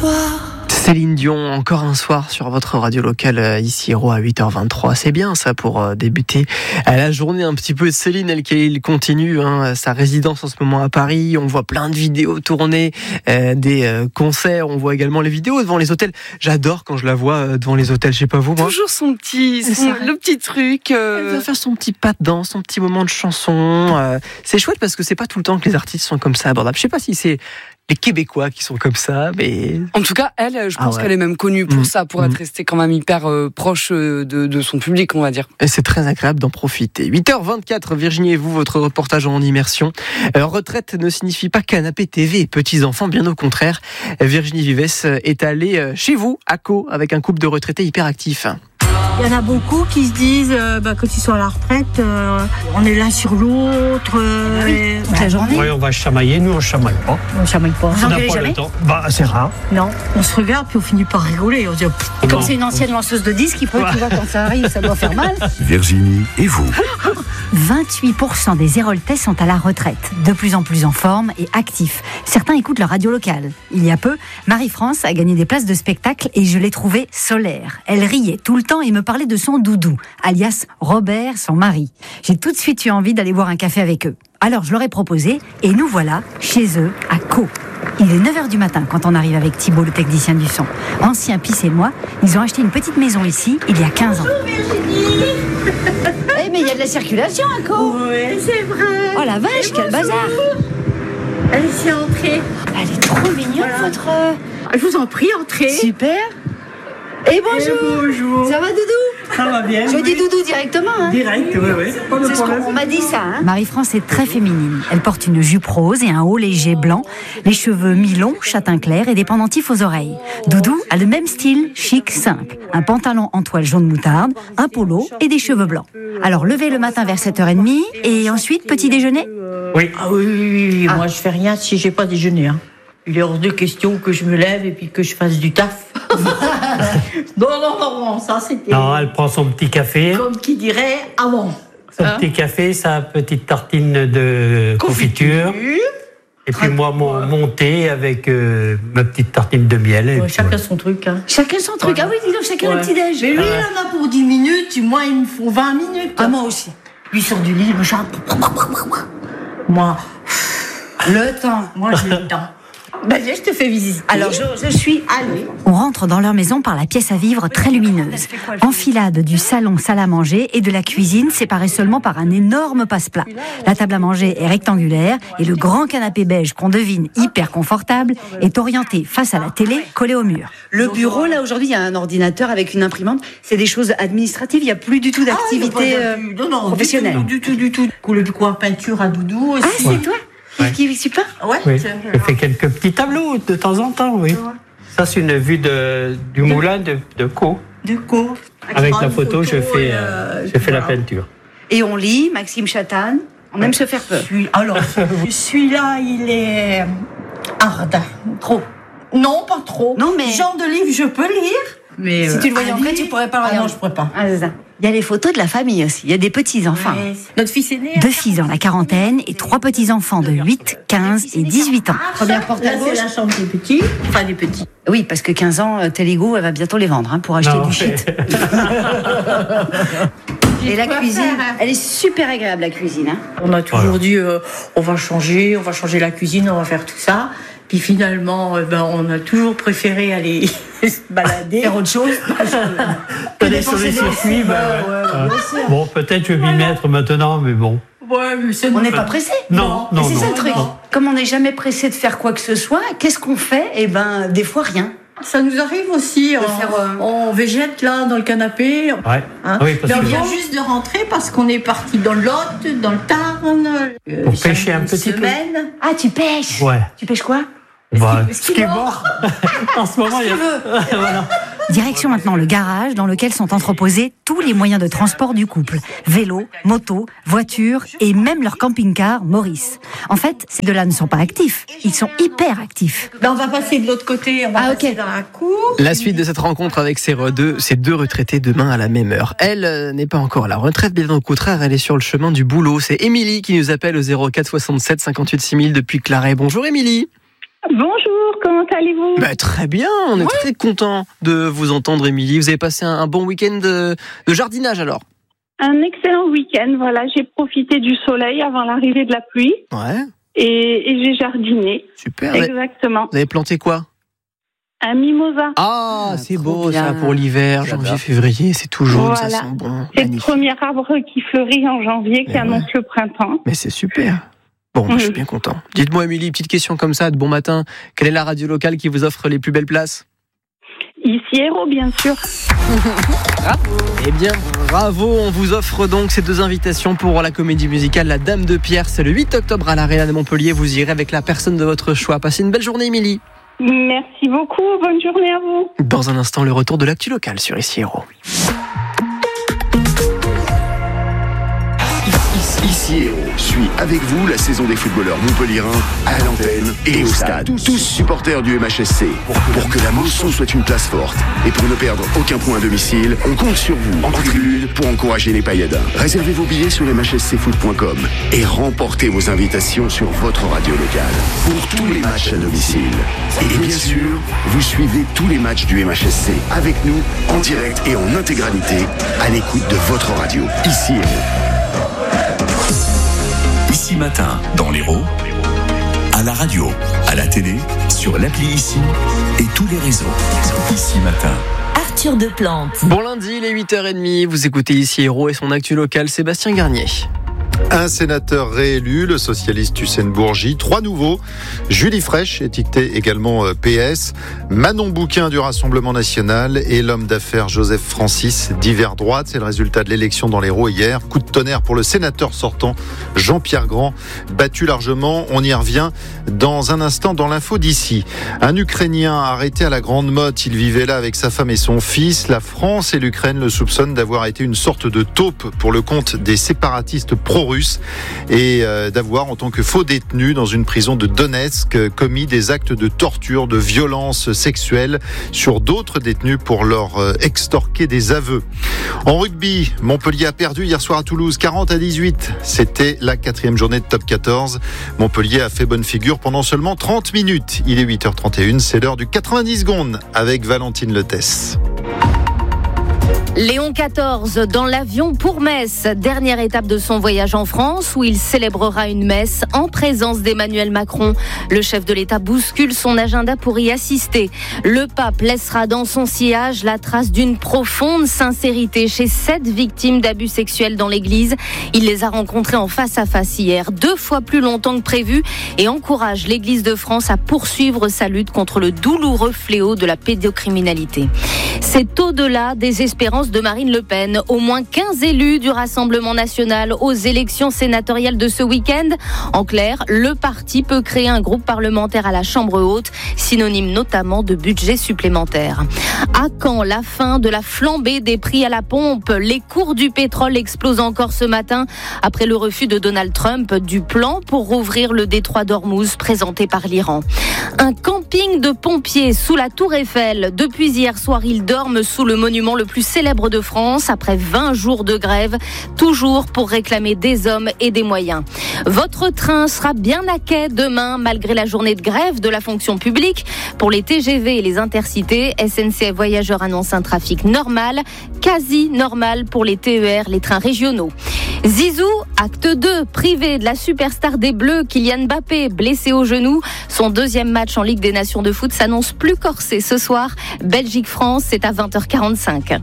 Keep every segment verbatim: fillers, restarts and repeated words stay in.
soir. Céline Dion, encore un soir sur votre radio locale euh, ici Hérault à huit heures vingt-trois. C'est bien ça pour euh, débuter à la journée un petit peu. Céline, elle qui continue hein, sa résidence en ce moment à Paris. On voit plein de vidéos tournées, euh, des euh, concerts. On voit également les vidéos devant les hôtels. J'adore quand je la vois euh, devant les hôtels. Je sais pas vous, moi. Toujours son petit, son, le petit truc. Euh... Elle va faire son petit pas dedans, son petit moment de chanson. Euh, c'est chouette parce que c'est pas tout le temps que les artistes sont comme ça abordables. Je sais pas si c'est les Québécois qui sont comme ça, mais... En tout cas, elle, je pense ah ouais. qu'elle est même connue pour mmh. ça, pour mmh. être restée quand même hyper euh, proche de, de son public, on va dire. Et c'est très agréable d'en profiter. huit heures vingt-quatre, Virginie et vous, votre reportage en immersion. Euh, retraite ne signifie pas canapé T V et petits-enfants, bien au contraire. Virginie Vives est allée chez vous, à Caux, avec un couple de retraités hyper actifs. Il y en a beaucoup qui se disent, euh, bah, quand ils sont à la retraite, euh, on est l'un sur l'autre. Euh, oui, toute la journée. Oui, on va chamailler, nous on ne chamaille pas. On ne chamaille pas. Vous n'engueulez jamais ? Bah, c'est rare. Non, on se regarde puis on finit par rigoler. On se dit, comme non. C'est une ancienne lanceuse de disques, il faut que tu vois quand ça arrive, ça doit faire mal. Virginie et vous. vingt-huit pour cent des Héroltais sont à la retraite, de plus en plus en forme et actifs. Certains écoutent leur radio locale. Il y a peu, Marie-France a gagné des places de spectacle et je l'ai trouvée solaire. Elle riait tout le temps et me parlait de son doudou, alias Robert, son mari. J'ai tout de suite eu envie d'aller boire un café avec eux. Alors je leur ai proposé et nous voilà chez eux à Caux. Il est neuf heures du matin quand on arrive avec Thibault, le technicien du son. Ancien Pisse et moi, ils ont acheté une petite maison ici il y a quinze ans. Bonjour Virginie. Eh mais il y a de la circulation à Caux. Oui, c'est vrai. Oh la vache, et quel bazar. Elle est ici entrée. Elle est trop mignonne, voilà. votre... Je vous en prie, entrez. Super. Et bonjour. Et bonjour. Ça va Doudou ? Ça va bien. Je oui. dis Doudou directement. Hein. Direct, oui, oui. Pas de C'est problème. ce qu'on m'a dit ça. Hein. Marie-France est très féminine. Elle porte une jupe rose et un haut léger blanc, les cheveux mi-longs, châtain clair et des pendentifs aux oreilles. Doudou a le même style, chic, simple. Un pantalon en toile jaune moutarde, un polo et des cheveux blancs. Alors levé le matin vers sept heures trente et ensuite petit déjeuner ? Oui. Ah oui, oui, oui. Ah. Moi je fais rien si j'ai pas déjeuné. Hein. Il est hors de question que je me lève et puis que je fasse du taf. non, non, non, non, ça c'était... Non, elle prend son petit café. Comme qui dirait avant. Son hein? petit café, sa petite tartine de confiture. confiture. Et puis moi, mon, mon thé avec euh, ma petite tartine de miel. Et ouais, puis, chacun ouais. son truc. Hein. Chacun son truc. Ouais. Ah oui, dis donc, chacun ouais. le petit-déj. Mais lui, il en a pour dix minutes, moi, il me faut vingt minutes. Ah, moi aussi. Lui sort du lit, il me chante. Moi, le temps. Moi, j'ai le temps. Vas-y, je te fais visiter. Alors, je, je suis allée. On rentre dans leur maison par la pièce à vivre très lumineuse. Enfilade du salon salle à manger et de la cuisine séparée seulement par un énorme passe-plat. La table à manger est rectangulaire et le grand canapé beige qu'on devine hyper confortable est orienté face à la télé collée au mur. Le bureau, là, aujourd'hui, il y a un ordinateur avec une imprimante. C'est des choses administratives. Il n'y a plus du tout d'activité ah, euh, non, non, professionnelle. Du tout, du tout, du tout. Le coin peinture à Doudou aussi. Ah, c'est ouais. toi Ouais. Qui suis pas ouais, oui. Je fais quelques petits tableaux de temps en temps, oui. Ouais. Ça, c'est une vue de, du moulin de, de Caux. De Caux. Avec la photo, photo je fais, euh, je fais la peinture. Et on lit Maxime Chatanne. On ouais. aime se faire peur. Alors, celui-là, il est hard. Trop. Non, pas trop. Non, mais... Genre de livre, je peux lire. Mais si euh, tu le voyais en vrai, tu pourrais pas le regarder. Ah non, je pourrais pas. Ah, c'est ça. Il y a les photos de la famille aussi. Il y a des petits-enfants. Ouais. Notre fils aîné. Deux filles dans la quarantaine et trois petits-enfants de huit, quinze et dix-huit ans. Ah, première porte à gauche. C'est la chambre des petits. Enfin, des petits. Oui, parce que quinze ans, Télégo, elle va bientôt les vendre hein, pour acheter non, du shit. Et la cuisine, faire. Elle est super agréable, la cuisine. Hein. On a toujours voilà. dit, euh, on va changer, on va changer la cuisine, on va faire tout ça. Puis finalement, euh, ben, on a toujours préféré aller se balader. Faire autre chose. Aller sur les circuits, ben, ouais. Ouais, ouais. Bon, peut-être je vais m'y mettre maintenant, mais bon. Ouais, mais c'est on n'est pas pressé. Non, non, non. C'est non, ça le truc. Non. Comme on n'est jamais pressé de faire quoi que ce soit, qu'est-ce qu'on fait ? Eh ben, des fois, rien. Ça nous arrive aussi, on, faire, euh... on végète là dans le canapé. Ouais. Hein oui, parce on vient que... juste de rentrer parce qu'on est parti dans le Lot, dans le Tarn. Euh, Pour pêcher un petit semaine. peu. Ah, tu pêches ? Ouais. Tu pêches quoi ? Bah, ce qui est mort. En ce moment, il y a... voilà. Direction maintenant le garage dans lequel sont entreposés tous les moyens de transport du couple. Vélo, moto, voiture et même leur camping-car Maurice. En fait, ces deux-là ne sont pas actifs. Ils sont hyper actifs. Ben, on va passer de l'autre côté, on va ah, passer okay. dans la cour. La suite de cette rencontre avec ces deux, ces deux retraités demain à la même heure. Elle euh, n'est pas encore à la retraite, bien au contraire, elle est sur le chemin du boulot. C'est Émilie qui nous appelle au zéro quatre soixante-sept cinquante-huit six mille depuis Claret. Bonjour Émilie. Bonjour, comment allez-vous ? Bah, très bien, on est ouais. très content de vous entendre, Émilie. Vous avez passé un, un bon week-end de, de jardinage alors ? Un excellent week-end, voilà, j'ai profité du soleil avant l'arrivée de la pluie. Ouais. Et, et j'ai jardiné. Super. Exactement. Vous avez planté quoi ? Un mimosa. Ah, c'est beau bien. Ça pour l'hiver, janvier, février, c'est tout jaune, voilà. Ça sent bon. C'est magnifique. Le premier arbre qui fleurit en janvier, qui Mais annonce ouais. le printemps. Mais c'est super. Bon, mmh. je suis bien content. Dites-moi, Émilie, petite question comme ça, de bon matin. Quelle est la radio locale qui vous offre les plus belles places ? Ici Hérault, bien sûr. Eh bien, bravo. On vous offre donc ces deux invitations pour la comédie musicale La Dame de Pierre. C'est le huit octobre à l'Arena de Montpellier. Vous irez avec la personne de votre choix. Passez une belle journée, Émilie. Merci beaucoup. Bonne journée à vous. Dans un instant, le retour de l'actu locale sur Ici Hérault. Ici Hérault suit avec vous la saison des footballeurs montpelliérains à l'antenne et au stade. Tous supporters du M H S C. Pour que la Mosson soit une place forte et pour ne perdre aucun point à domicile, on compte sur vous en tribune pour encourager les Pailladins. Réservez vos billets sur m h s c foot point com et remportez vos invitations sur votre radio locale pour tous les matchs à domicile. Et bien sûr, vous suivez tous les matchs du M H S C avec nous en direct et en intégralité à l'écoute de votre radio. Ici Hérault. Ici Matin, dans l'Hérault, à la radio, à la télé, sur l'appli Ici et tous les réseaux. Ici Matin. Arthur Deplante. Bon lundi, il est huit heures trente, vous écoutez Ici Hérault et son actu local, Sébastien Garnier. Un sénateur réélu, le socialiste Hussein Bourgi. Trois nouveaux. Julie Fraîche, étiquetée également P S. Manon Bouquin du Rassemblement National et l'homme d'affaires Joseph Francis d'Hiver Droite. C'est le résultat de l'élection dans l'Hérault hier. Coup de tonnerre pour le sénateur sortant Jean-Pierre Grand. Battu largement. On y revient dans un instant dans l'info d'ici. Un Ukrainien arrêté à la Grande Motte. Il vivait là avec sa femme et son fils. La France et l'Ukraine le soupçonnent d'avoir été une sorte de taupe pour le compte des séparatistes pro-russes et d'avoir, en tant que faux détenu dans une prison de Donetsk, commis des actes de torture, de violence sexuelle sur d'autres détenus pour leur extorquer des aveux. En rugby, Montpellier a perdu hier soir à Toulouse, quarante à dix-huit. C'était la quatrième journée de top quatorze. Montpellier a fait bonne figure pendant seulement trente minutes. Il est huit heures trente et une, c'est l'heure du quatre-vingt-dix secondes avec Valentine Letès. Léon quatorze dans l'avion pour Metz, dernière étape de son voyage en France où il célébrera une messe en présence d'Emmanuel Macron. Le chef de l'État bouscule son agenda pour y assister. Le pape laissera dans son sillage la trace d'une profonde sincérité chez sept victimes d'abus sexuels dans l'église. Il les a rencontrées en face à face hier, deux fois plus longtemps que prévu, et encourage l'Église de France à poursuivre sa lutte contre le douloureux fléau de la pédocriminalité. C'est au-delà des espérances de Marine Le Pen. Au moins quinze élus du Rassemblement national aux élections sénatoriales de ce week-end. En clair, le parti peut créer un groupe parlementaire à la Chambre haute, synonyme notamment de budget supplémentaire. À quand la fin de la flambée des prix à la pompe ? Les cours du pétrole explosent encore ce matin après le refus de Donald Trump du plan pour rouvrir le détroit d'Ormuz présenté par l'Iran. Un camping de pompiers sous la Tour Eiffel. Depuis hier soir, ils dorment sous le monument le plus célèbre de France après vingt jours de grève, toujours pour réclamer des hommes et des moyens. Votre train sera bien à quai demain, malgré la journée de grève de la fonction publique. Pour les T G V et les intercités, S N C F Voyageurs annonce un trafic normal, quasi normal pour les T E R, les trains régionaux. Zizou, acte deux, privé de la superstar des Bleus, Kylian Mbappé, blessé au genou. Son deuxième match en Ligue des Nations de foot s'annonce plus corsé ce soir. Belgique-France, c'est à vingt heures quarante-cinq.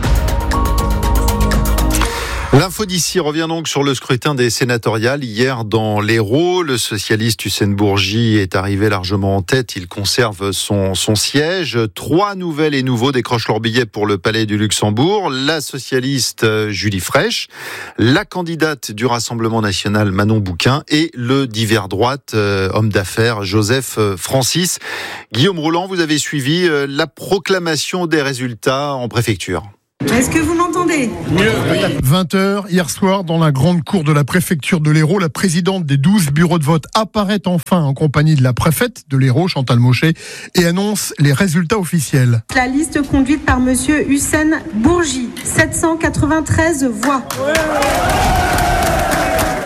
L'info d'ici revient donc sur le scrutin des sénatoriales. Hier, dans l'Hérault, le socialiste Hussein Bourgi est arrivé largement en tête. Il conserve son, son siège. Trois nouvelles et nouveaux décrochent leur billet pour le Palais du Luxembourg. La socialiste Julie Fraîche, la candidate du Rassemblement national Manon Bouquin et le d'Hiver Droite, euh, homme d'affaires Joseph Francis. Guillaume Roland, vous avez suivi euh, la proclamation des résultats en préfecture. Est-ce que vous m'entendez ? vingt heures, hier soir, dans la grande cour de la préfecture de l'Hérault, la présidente des douze bureaux de vote apparaît enfin en compagnie de la préfète de l'Hérault, Chantal Mochet, et annonce les résultats officiels. La liste conduite par monsieur Hussein Bourgi, sept cent quatre-vingt-treize voix.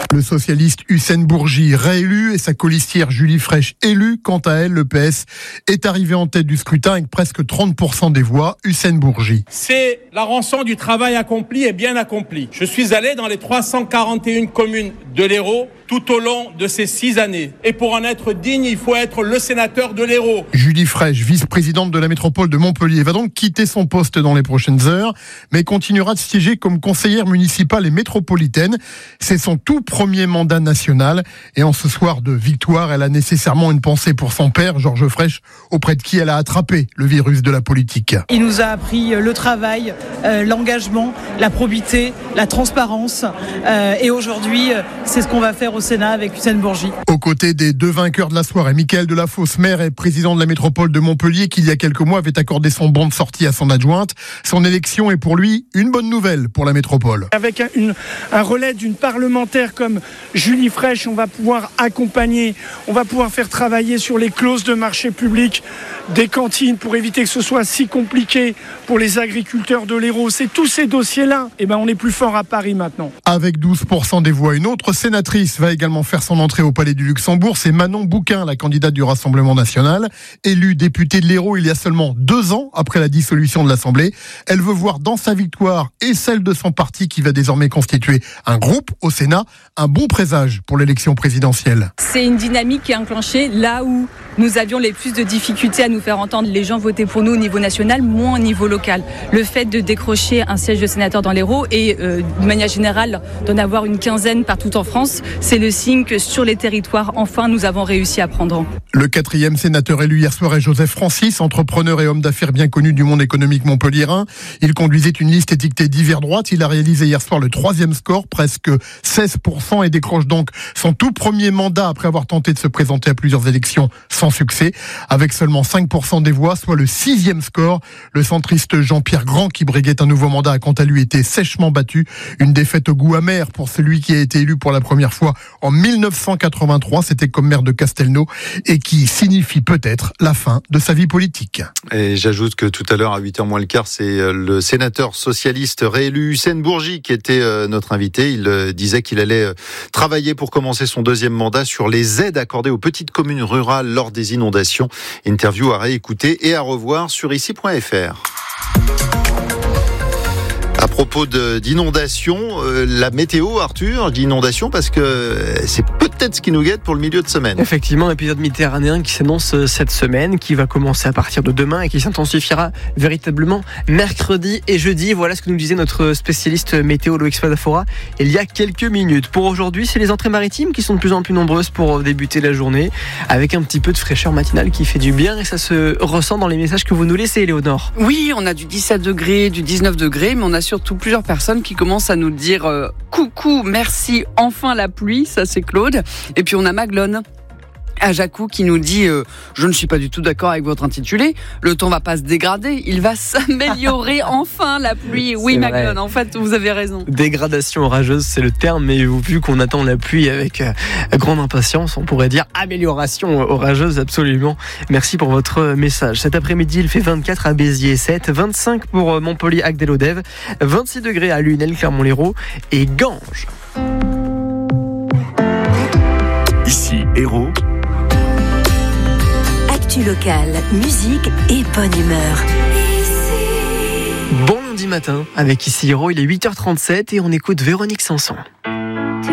Le socialiste Hussein Bourgi réélu et sa colistière Julie Fraîche élue. Quant à elle, le P S est arrivé en tête du scrutin avec presque trente pour cent des voix. Hussein Bourgi. C'est la rançon du travail accompli et bien accompli. Je suis allé dans les trois cent quarante et une communes de l'Hérault tout au long de ces six années. Et pour en être digne, il faut être le sénateur de l'Hérault. Julie Fraîche, vice-présidente de la métropole de Montpellier, va donc quitter son poste dans les prochaines heures, mais continuera de siéger comme conseillère municipale et métropolitaine. C'est son tout premier mandat national. Et en ce soir de victoire, elle a nécessairement une pensée pour son père, Georges Fraîche, auprès de qui elle a attrapé le virus de la politique. Il nous a appris le travail, euh, l'engagement, la probité, la transparence. Euh, et aujourd'hui, c'est ce qu'on va faire au Sénat avec Hussein Bourgi. Aux côtés des deux vainqueurs de la soirée, Mickaël Delafosse, maire et président de la métropole de Montpellier, qui il y a quelques mois avait accordé son bon de sortie à son adjointe. Son élection est pour lui une bonne nouvelle pour la métropole. Avec un, une, un relais d'une parlementaire comme Julie Fraîche, on va pouvoir accompagner, on va pouvoir faire travailler sur les clauses de marché public des cantines pour éviter que ce soit si compliqué pour les agriculteurs de l'Hérault. C'est tous ces dossiers-là. Et ben on est plus fort à Paris maintenant. Avec douze pour cent des voix, une autre sénatrice va également faire son entrée au Palais du Luxembourg. C'est Manon Bouquin, la candidate du Rassemblement national, élue députée de l'Hérault il y a seulement deux ans après la dissolution de l'Assemblée. Elle veut voir dans sa victoire et celle de son parti, qui va désormais constituer un groupe au Sénat, un bon présage pour l'élection présidentielle. C'est une dynamique qui est enclenchée là où nous avions les plus de difficultés à nous faire entendre. Les gens votaient pour nous au niveau national, moins au niveau local. Le fait de décrocher un siège de sénateur dans l'Hérault et euh, de manière générale d'en avoir une quinzaine partout en France, c'est le signe que sur les territoires, enfin, nous avons réussi à prendre. Le quatrième sénateur élu hier soir est Joseph Francis, entrepreneur et homme d'affaires bien connu du monde économique montpelliérain. Il conduisait une liste étiquetée divers droite. Il a réalisé hier soir le troisième score, presque seize pour cent, et décroche donc son tout premier mandat après avoir tenté de se présenter à plusieurs élections sans succès. Avec seulement cinq pour cent des voix, soit le sixième score, le centriste Jean-Pierre Grand, qui briguait un nouveau mandat, a quant à lui été sèchement battu. Une défaite au goût amer pour celui qui a été élu pour la première fois en mille neuf cent quatre-vingt-trois. C'était comme maire de Castelnau et qui signifie peut-être la fin de sa vie politique. Et j'ajoute que tout à l'heure, à huit heures moins le quart, c'est le sénateur socialiste réélu Hussein Bourgi qui était notre invité. Il disait qu'il allait travailler pour commencer son deuxième mandat sur les aides accordées aux petites communes rurales lors des inondations. Interview à réécouter et à revoir sur ici point f r. À propos de, d'inondation, euh, la météo, Arthur, d'inondation, parce que c'est peut-être ce qui nous guette pour le milieu de semaine. Effectivement, un épisode méditerranéen qui s'annonce cette semaine, qui va commencer à partir de demain et qui s'intensifiera véritablement mercredi et jeudi. Voilà ce que nous disait notre spécialiste météo Loïc Spadafora il y a quelques minutes. Pour aujourd'hui, c'est les entrées maritimes qui sont de plus en plus nombreuses pour débuter la journée, avec un petit peu de fraîcheur matinale qui fait du bien, et ça se ressent dans les messages que vous nous laissez, Éléonore. Oui, on a du dix-sept degrés, du dix-neuf degrés, mais on a surtout plusieurs personnes qui commencent à nous dire euh, coucou, merci, enfin la pluie, ça c'est Claude. Et puis on a Maglone à Jacou qui nous dit euh, je ne suis pas du tout d'accord avec votre intitulé, le temps va pas se dégrader, il va s'améliorer enfin la pluie. Oui Maglone, en fait vous avez raison. Dégradation orageuse, c'est le terme, mais vu qu'on attend la pluie avec euh, grande impatience, on pourrait dire amélioration orageuse, absolument. Merci pour votre message. Cet après-midi, il fait vingt-quatre à Béziers, sept, vingt-cinq pour Montpellier, Agde-Lodève, vingt-six degrés à Lunel, Clermont-Lérault et Ganges. Ici Hérault. Actu locale, musique et bonne humeur. Bon lundi matin avec Ici Hérault, il est huit heures trente-sept et on écoute Véronique Sanson.